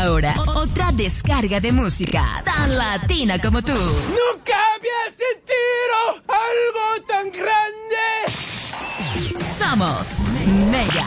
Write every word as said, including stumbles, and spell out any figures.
ahora otra descarga de música tan latina como tú. ¡Nunca había sentido algo tan grande! Somos Mega.